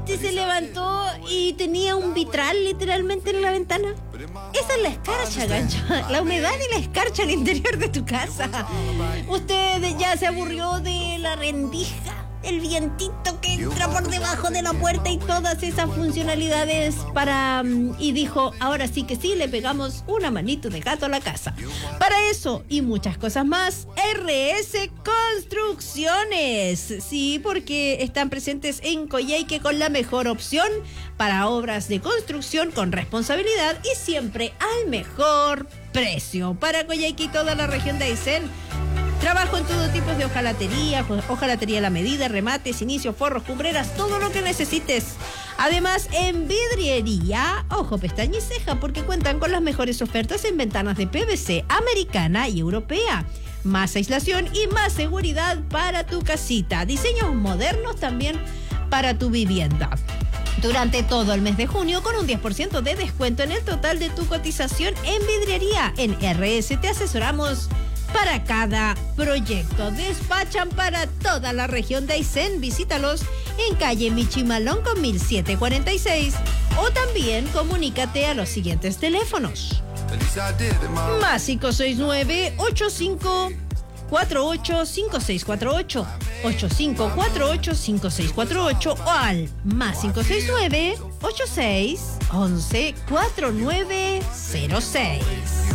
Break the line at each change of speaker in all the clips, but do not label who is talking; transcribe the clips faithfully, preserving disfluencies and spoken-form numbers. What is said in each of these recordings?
este se levantó y tenía un vitral literalmente en la ventana. Esa es la escarcha, gancho. La humedad y la escarcha al interior de tu casa. Usted ya se aburrió de la rendija, el vientito que entra por debajo de la puerta y todas esas funcionalidades para... Y dijo, ahora sí que sí, le pegamos una manito de gato a la casa. Para eso y muchas cosas más, R S Construcciones. Sí, porque están presentes en Coyhaique con la mejor opción para obras de construcción con responsabilidad y siempre al mejor precio. Para Coyhaique y toda la región de Aysén, trabajo en todo tipo de hojalatería, hojalatería a la medida, remates, inicios, forros, cumbreras, todo lo que necesites. Además, en vidriería, ojo, pestaña y ceja, porque cuentan con las mejores ofertas en ventanas de P V C, americana y europea. Más aislación y más seguridad para tu casita. Diseños modernos también para tu vivienda. Durante todo el mes de junio, con un diez por ciento de descuento en el total de tu cotización en vidriería. En R S te asesoramos para cada proyecto. Despachan para toda la región de Aysén. Visítalos en calle Michimalón con mil setecientos cuarenta y seis o también comunícate a los siguientes teléfonos. Más cinco seis nueve, ocho cinco cuatro ocho, cinco seis cuatro ocho, ocho cinco cuatro ocho, cinco seis cuatro ocho o al más cinco seis nueve, ocho seis once, cuatro nueve cero seis.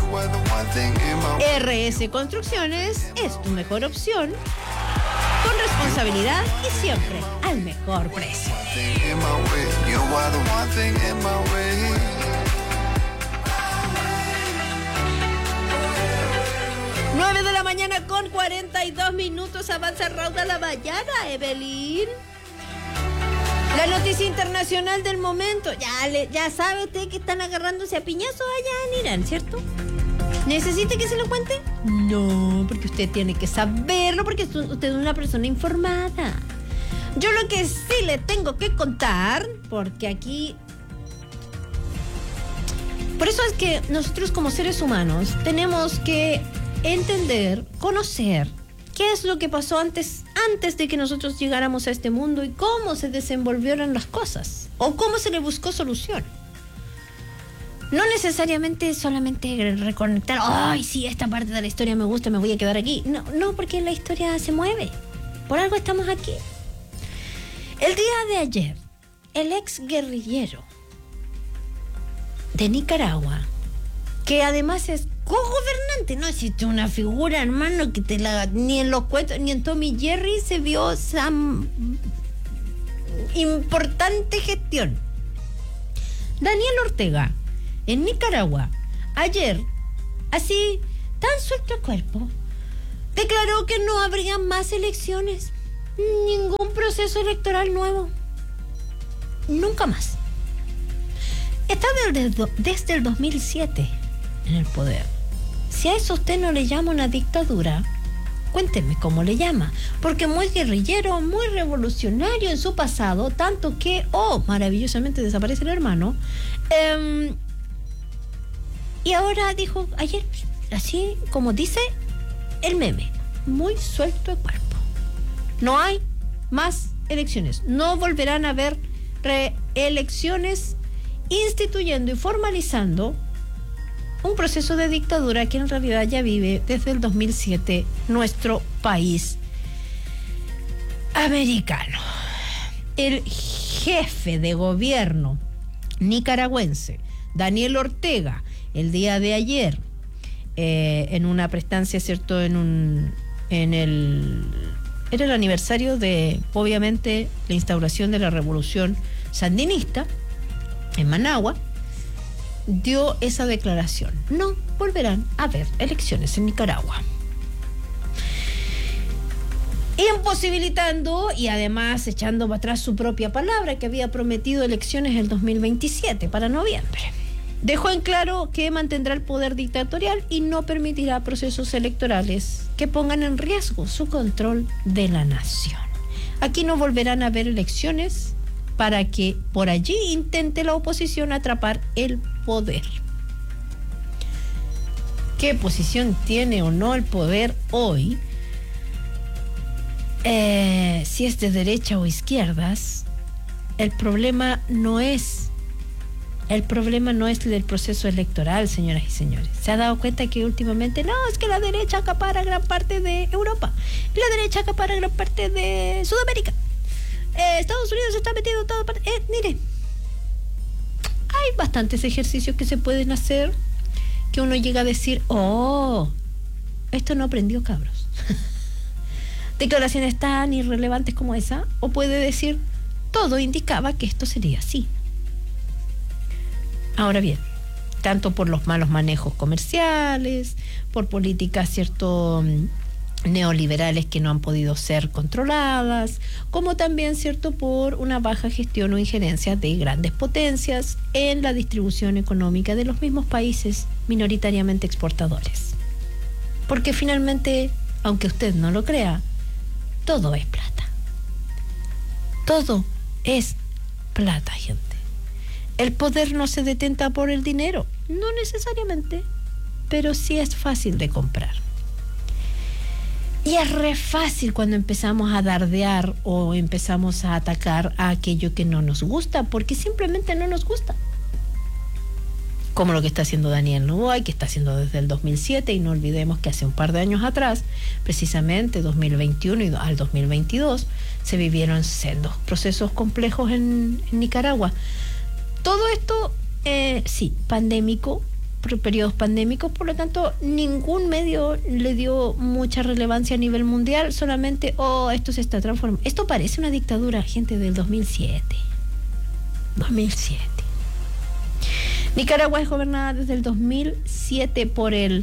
R S Construcciones es tu mejor opción, con responsabilidad y siempre al mejor precio. nueve de la mañana con cuarenta y dos minutos. Avanza Rauda la Vallada, Evelyn. La noticia internacional del momento. Ya, le, ya sabe usted que están agarrándose a piñazos allá en Irán, ¿cierto? ¿Necesita que se lo cuente? No, porque usted tiene que saberlo, porque usted es una persona informada. Yo lo que sí le tengo que contar, porque aquí... Por eso es que nosotros como seres humanos tenemos que entender, conocer qué es lo que pasó antes, antes de que nosotros llegáramos a este mundo y cómo se desenvolvieron las cosas o cómo se le buscó solución. No necesariamente solamente reconectar, ay, sí, esta parte de la historia me gusta, me voy a quedar aquí. No, no, porque la historia se mueve. Por algo estamos aquí. El día de ayer, el ex guerrillero de Nicaragua, que además es co-gobernante, no existe una figura, hermano, que te la, ni en los cuentos, ni en Tommy Jerry se vio esa importante gestión. Daniel Ortega, en Nicaragua, ayer, así, tan suelto el cuerpo, declaró que no habría más elecciones, ningún proceso electoral nuevo, nunca más. Está desde, desde el dos mil siete en el poder. Si a eso usted no le llama una dictadura, cuénteme cómo le llama, porque muy guerrillero, muy revolucionario en su pasado, tanto que, oh, maravillosamente desaparece el hermano, eh, y ahora dijo, ayer, así como dice el meme, muy suelto el cuerpo. No hay más elecciones, no volverán a haber reelecciones, instituyendo y formalizando un proceso de dictadura que en realidad ya vive desde el dos mil siete nuestro país americano. El jefe de gobierno nicaragüense, Daniel Ortega, el día de ayer, eh, en una prestancia, ¿cierto? En un, en el, era el aniversario de, obviamente, la instauración de la revolución sandinista en Managua, dio esa declaración. No volverán a haber elecciones en Nicaragua. Imposibilitando y además echando para atrás su propia palabra, que había prometido elecciones el dos mil veintisiete para noviembre. Dejó en claro que mantendrá el poder dictatorial y no permitirá procesos electorales que pongan en riesgo su control de la nación. Aquí no volverán a haber elecciones para que por allí intente la oposición atrapar el poder. ¿Qué posición tiene o no el poder hoy? Eh, si es de derecha o izquierdas, el problema no es el problema no es el proceso electoral, señoras y señores. Se ha dado cuenta que últimamente no, es que la derecha acapara gran parte de Europa, la derecha acapara gran parte de Sudamérica, eh, Estados Unidos está metido en toda parte. Eh, mire, hay bastantes ejercicios que se pueden hacer que uno llega a decir, oh, esto no aprendió, cabros. Declaraciones tan irrelevantes como esa, o puede decir, todo indicaba que esto sería así. Ahora bien, tanto por los malos manejos comerciales, por políticas, cierto, neoliberales que no han podido ser controladas, como también, cierto, por una baja gestión o injerencia de grandes potencias en la distribución económica de los mismos países minoritariamente exportadores. Porque finalmente, aunque usted no lo crea, todo es plata. Todo es plata, gente. El poder no se detenta por el dinero, no necesariamente, pero sí es fácil de comprar. Y es re fácil cuando empezamos a dardear o empezamos a atacar a aquello que no nos gusta, porque simplemente no nos gusta. Como lo que está haciendo Daniel Noboa, que está haciendo desde el dos mil siete, y no olvidemos que hace un par de años atrás, precisamente dos mil veintiuno y al dos mil veintidós, se vivieron sendos procesos complejos en, en Nicaragua. Todo esto, eh, sí, pandémico, por periodos pandémicos, por lo tanto, ningún medio le dio mucha relevancia a nivel mundial, solamente, oh, esto se está transformando. Esto parece una dictadura, gente, del dos mil siete. dos mil siete. Nicaragua es gobernada desde el dos mil siete por el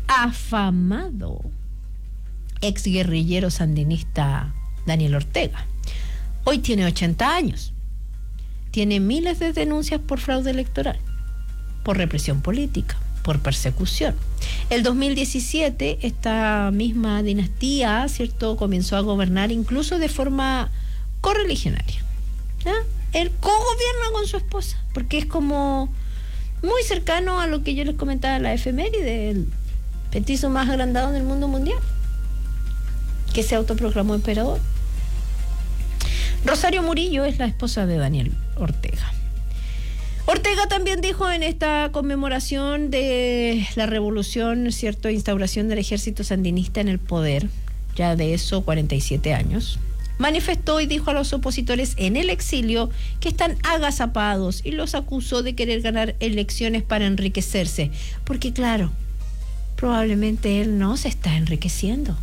afamado exguerrillero sandinista Daniel Ortega. Hoy tiene ochenta años. Tiene miles de denuncias por fraude electoral, por represión política, por persecución. El dos mil diecisiete, esta misma dinastía, ¿cierto?, comenzó a gobernar incluso de forma correligionaria. ¿Ah? Él cogobierna con su esposa, porque es como muy cercano a lo que yo les comentaba en la efeméride, el petizo más agrandado del mundo mundial, que se autoproclamó emperador. Rosario Murillo es la esposa de Daniel Ortega. Ortega también dijo en esta conmemoración de la revolución, cierto, instauración del ejército sandinista en el poder, ya de eso cuarenta y siete años, manifestó y dijo a los opositores en el exilio que están agazapados y los acusó de querer ganar elecciones para enriquecerse, porque claro, probablemente él no se está enriqueciendo.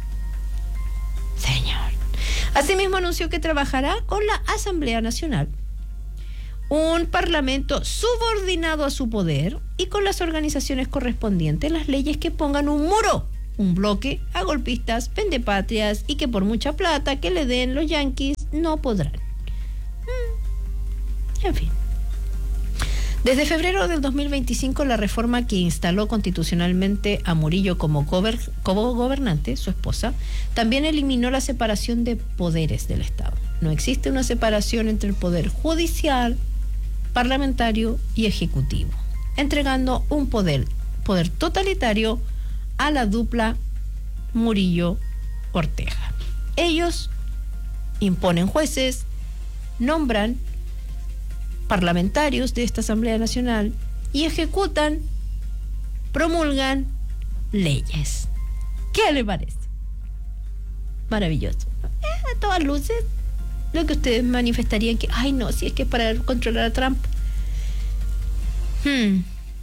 Señor. Asimismo anunció que trabajará con la Asamblea Nacional, un parlamento subordinado a su poder, y con las organizaciones correspondientes las leyes que pongan un muro, un bloque a golpistas, pendepatrias y que por mucha plata que le den los yanquis no podrán. Mm. En fin. Desde febrero del dos mil veinticinco, la reforma que instaló constitucionalmente a Murillo como, gober, como gobernante, su esposa, también eliminó la separación de poderes del Estado. No existe una separación entre el poder judicial, parlamentario y ejecutivo, entregando un poder, poder totalitario a la dupla Murillo-Ortega. Ellos imponen jueces, nombran parlamentarios de esta Asamblea Nacional y ejecutan, promulgan leyes. ¿Qué le parece? Maravilloso. Eh, a todas luces, lo que ustedes manifestarían que, ay no, si es que es para controlar a Trump. Hmm.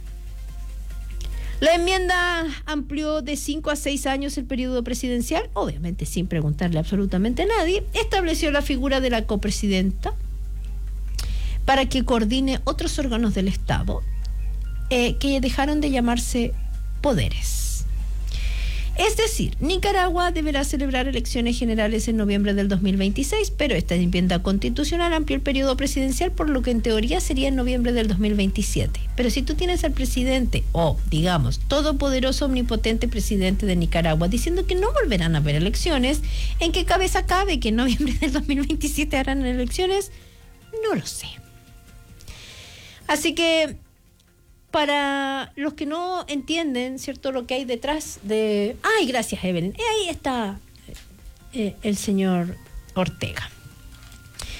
La enmienda amplió de cinco a seis años el periodo presidencial, obviamente sin preguntarle absolutamente a nadie. Estableció la figura de la copresidenta para que coordine otros órganos del Estado eh, que dejaron de llamarse poderes. Es decir, Nicaragua deberá celebrar elecciones generales en noviembre del dos mil veintiséis, pero esta enmienda constitucional amplió el periodo presidencial, por lo que en teoría sería en noviembre del dos mil veintisiete. Pero si tú tienes al presidente, o digamos, todopoderoso, omnipotente presidente de Nicaragua, diciendo que no volverán a haber elecciones, ¿en qué cabeza cabe que en noviembre del dos mil veintisiete harán elecciones? No lo sé. Así que, para los que no entienden, ¿cierto?, lo que hay detrás de... ¡Ay, gracias, Evelyn! Ahí está eh, el señor Ortega.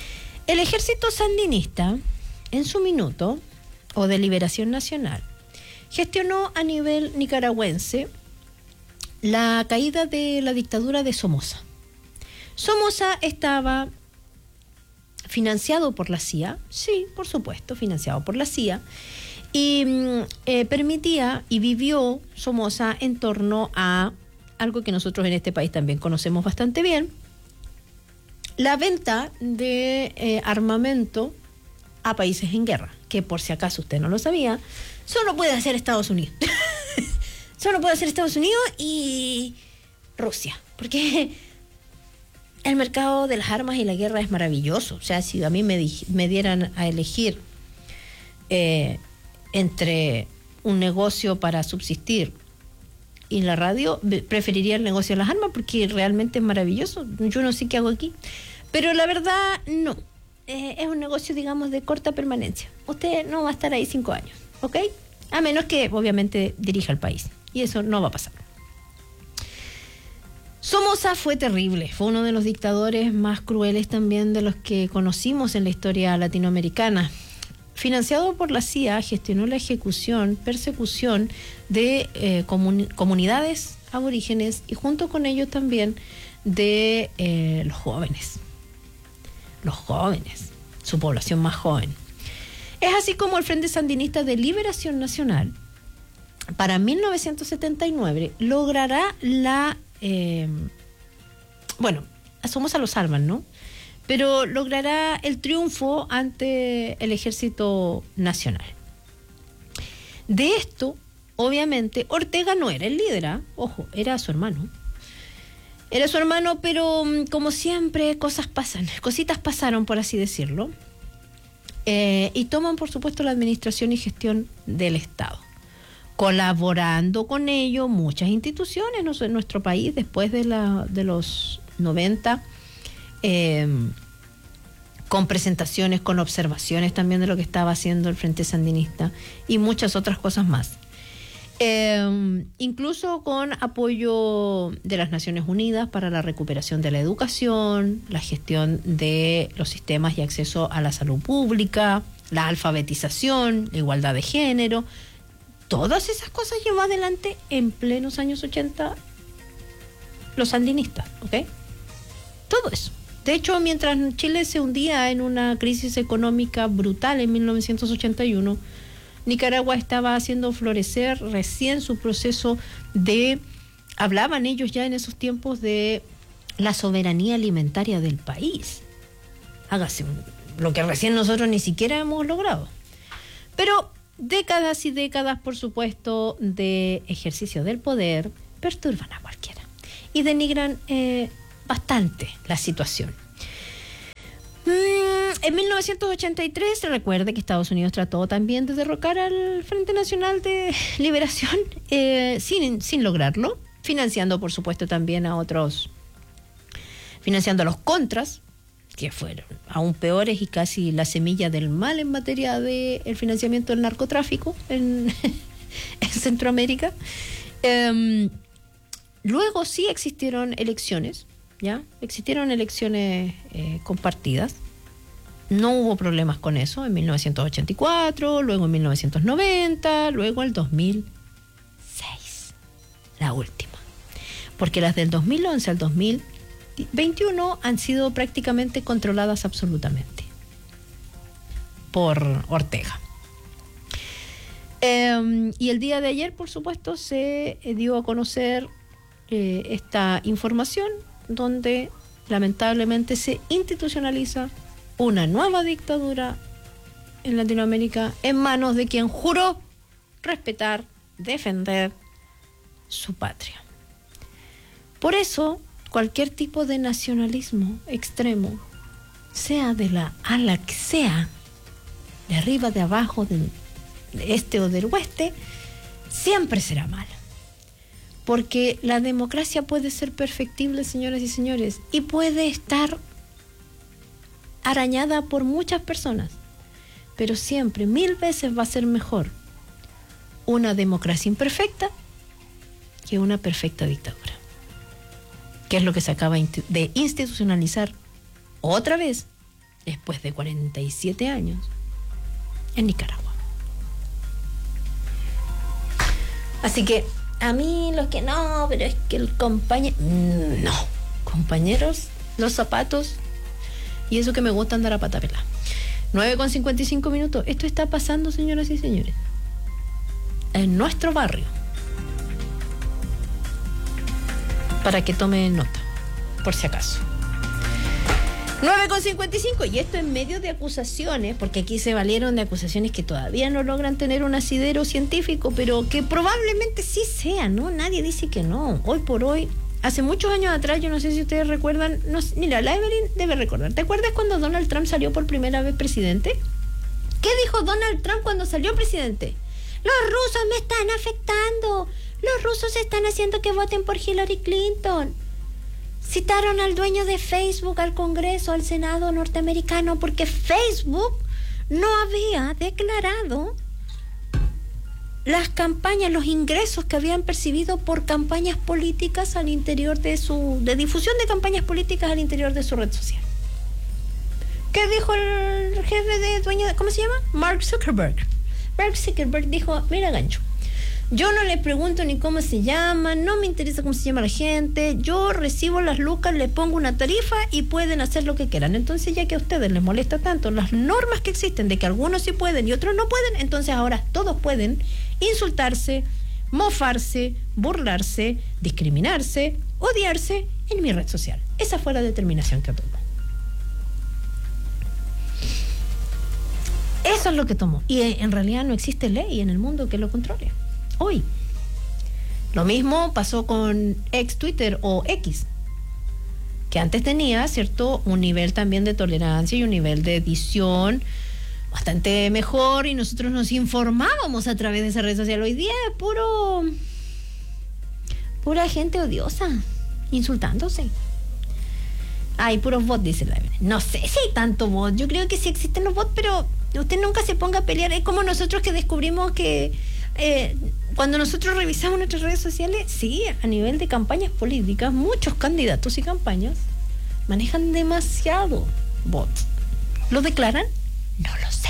El ejército sandinista, en su minuto, o de Liberación Nacional, gestionó a nivel nicaragüense la caída de la dictadura de Somoza. Somoza estaba financiado por la C I A, sí, por supuesto, financiado por la C I A, y eh, permitía y vivió Somoza en torno a algo que nosotros en este país también conocemos bastante bien, la venta de eh, armamento a países en guerra, que por si acaso usted no lo sabía, solo puede hacer Estados Unidos. Solo puede hacer Estados Unidos y Rusia, porque el mercado de las armas y la guerra es maravilloso. O sea, si a mí me, di- me dieran a elegir eh, entre un negocio para subsistir y la radio, preferiría el negocio de las armas porque realmente es maravilloso. Yo no sé qué hago aquí, pero la verdad no. Eh, es un negocio, digamos, de corta permanencia. Usted no va a estar ahí cinco años, ¿ok? A menos que obviamente dirija el país, y eso no va a pasar. Somoza fue terrible, fue uno de los dictadores más crueles también de los que conocimos en la historia latinoamericana. Financiado por la C I A, gestionó la ejecución, persecución de eh, comun- comunidades aborígenes y junto con ello también de eh, los jóvenes. Los jóvenes, su población más joven. Es así como el Frente Sandinista de Liberación Nacional, para mil novecientos setenta y nueve, logrará la... Eh, bueno, a Somoza lo salvan, ¿no? Pero logrará el triunfo ante el Ejército Nacional. De esto, obviamente, Ortega no era el líder, ¿eh? Ojo, era su hermano. Era su hermano, pero como siempre, cosas pasan, cositas pasaron, por así decirlo, eh, y toman, por supuesto, la administración y gestión del Estado. Colaborando con ello muchas instituciones, no sé, en nuestro país, después de, la, de los noventa, eh, con presentaciones, con observaciones también de lo que estaba haciendo el Frente Sandinista y muchas otras cosas más. Eh, incluso con apoyo de las Naciones Unidas para la recuperación de la educación, la gestión de los sistemas y acceso a la salud pública, la alfabetización, la igualdad de género. Todas esas cosas llevó adelante en plenos años ochenta los sandinistas, ¿ok? Todo eso. De hecho, mientras Chile se hundía en una crisis económica brutal en mil novecientos ochenta y uno, Nicaragua estaba haciendo florecer recién su proceso de, hablaban ellos ya en esos tiempos de la soberanía alimentaria del país. Hágase lo que recién nosotros ni siquiera hemos logrado. Pero décadas y décadas, por supuesto, de ejercicio del poder perturban a cualquiera y denigran eh, bastante la situación. En mil novecientos ochenta y tres, recuerde que Estados Unidos trató también de derrocar al Frente Nacional de Liberación eh, sin, sin lograrlo, financiando por supuesto también a otros, financiando a los contras, que fueron aún peores y casi la semilla del mal en materia de el financiamiento del narcotráfico en, en Centroamérica. Eh, luego sí existieron elecciones, ¿ya? Existieron elecciones eh, compartidas. No hubo problemas con eso en mil novecientos ochenta y cuatro, luego en mil novecientos noventa, luego el dos mil seis, la última. Porque las del dos mil once al dos mil veintiuno han sido prácticamente controladas absolutamente por Ortega. Eh, y el día de ayer, por supuesto, se dio a conocer eh, esta información donde lamentablemente se institucionaliza una nueva dictadura en Latinoamérica en manos de quien juró respetar, defender su patria. Por eso, cualquier tipo de nacionalismo extremo, sea de la ala que sea, de arriba, de abajo, del este o del oeste, siempre será malo. Porque la democracia puede ser perfectible, señoras y señores, y puede estar arañada por muchas personas, pero siempre, mil veces va a ser mejor una democracia imperfecta que una perfecta dictadura, que es lo que se acaba de institucionalizar otra vez después de cuarenta y siete años, en Nicaragua. Así que a mí los que no, pero es que el compañero... No, compañeros, los zapatos, y eso que me gusta andar a pata pelada. nueve con cincuenta y cinco minutos. Esto está pasando, señoras y señores, en nuestro barrio. Para que tomen nota, por si acaso. nueve con cincuenta y cinco, y esto en medio de acusaciones, porque aquí se valieron de acusaciones que todavía no logran tener un asidero científico, pero que probablemente sí sean, ¿no? Nadie dice que no. Hoy por hoy, hace muchos años atrás, yo no sé si ustedes recuerdan, no, mira, la Evelyn debe recordar. ¿Te acuerdas cuando Donald Trump salió por primera vez presidente? ¿Qué dijo Donald Trump cuando salió presidente? Los rusos me están afectando. Los rusos están haciendo que voten por Hillary Clinton. Citaron al dueño de Facebook al Congreso, al Senado norteamericano, porque Facebook no había declarado las campañas, los ingresos que habían percibido por campañas políticas al interior de su, de difusión de campañas políticas al interior de su red social. ¿Qué dijo el jefe de dueño de, ¿cómo se llama? Mark Zuckerberg. Mark Zuckerberg dijo, mira, gancho, yo no les pregunto ni cómo se llaman, no me interesa cómo se llama la gente, yo recibo las lucas, les pongo una tarifa y pueden hacer lo que quieran. Entonces, ya que a ustedes les molesta tanto las normas que existen de que algunos sí pueden y otros no pueden, entonces ahora todos pueden insultarse, mofarse, burlarse, discriminarse, odiarse en mi red social. Esa fue la determinación que tomó. Eso es lo que tomó. Y en realidad no existe ley en el mundo que lo controle. Hoy. Lo mismo pasó con ex Twitter o X, que antes tenía, ¿cierto?, un nivel también de tolerancia y un nivel de edición bastante mejor, y nosotros nos informábamos a través de esa red social. Hoy día es puro pura gente odiosa insultándose. Hay puros bots, dice la Evelyn. No sé si hay tanto bot. Yo creo que sí existen los bots, pero usted nunca se ponga a pelear. Es como nosotros que descubrimos que eh, cuando nosotros revisamos nuestras redes sociales, sí, a nivel de campañas políticas, muchos candidatos y campañas manejan demasiado bots. ¿Lo declaran? No lo sé.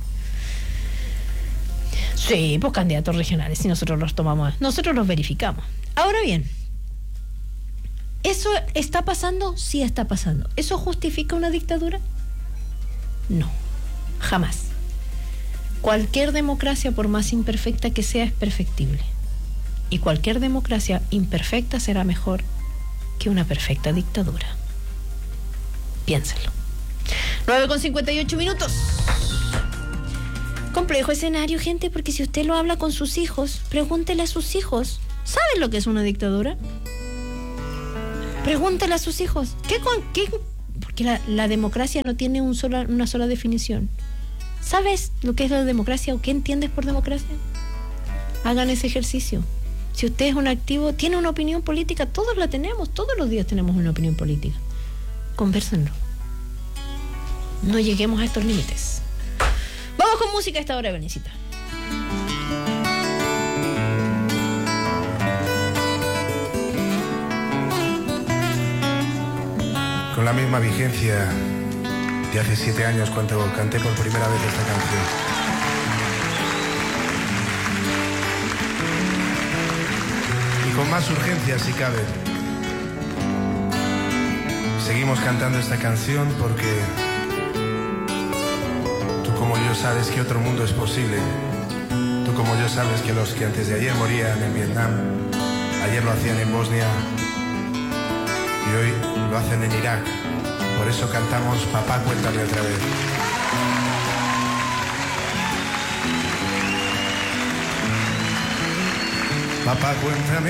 Sí, pues candidatos regionales, si nosotros los tomamos, nosotros los verificamos. Ahora bien, ¿eso está pasando? Sí está pasando. ¿Eso justifica una dictadura? No, jamás. Cualquier democracia, por más imperfecta que sea, es perfectible. Y cualquier democracia imperfecta será mejor que una perfecta dictadura. Piénsenlo. nueve con cincuenta y ocho minutos. Complejo escenario, gente, porque si usted lo habla con sus hijos, pregúntele a sus hijos. ¿Saben lo que es una dictadura? Pregúntele a sus hijos. ¿Qué con qué? Porque la, la democracia no tiene un sola, una sola definición. ¿Sabes lo que es la democracia o qué entiendes por democracia? Hagan ese ejercicio. Si usted es un activo, tiene una opinión política, todos la tenemos, todos los días tenemos una opinión política. Convérsenlo. No lleguemos a estos límites. Vamos con música a esta hora, Benicita.
Con la misma vigencia de hace siete años cuando canté por primera vez esta canción. Y con más urgencia, si cabe. Seguimos cantando esta canción porque tú como yo sabes que otro mundo es posible. Tú como yo sabes que los que antes de ayer morían en Vietnam, ayer lo hacían en Bosnia y hoy lo hacen en Irak. Por eso cantamos Papá, cuéntame otra vez. Papá, cuéntame